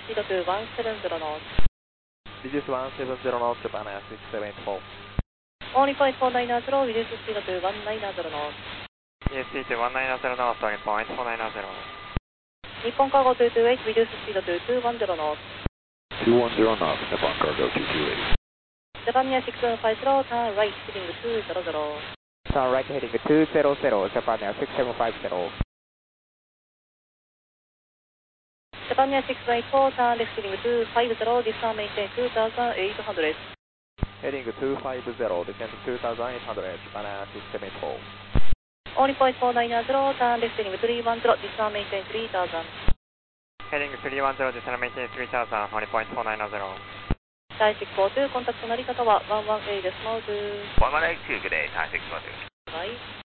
speed to 170 knots. Reduce 170 knots, Japan Air 674. Only point 490, reduce speed to 190 knots. EST to 190 knots, only point 490. Nippon Cargo 228, reduce speed to 210 knots. 210 knots, Nippon Cargo 228. Japan Air 6750, turn right, heading 200. Turn right heading 200, Japan Air 6750. Japan Air 684, turn left heading 250, distance maintain 2800. Heading 250, descend 2800, Japan Air 674. Only point 490, turn left heading 310, distance maintain 3000. Heading 310, descend maintain 3000, only point 490. タイ642、コンタクトのあり方は 11A です。マウズ。 118, good day, Thai 642. はい。